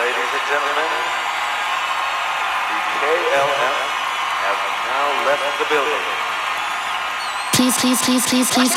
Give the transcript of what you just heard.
Ladies and gentlemen, the KLM have now left the building. Please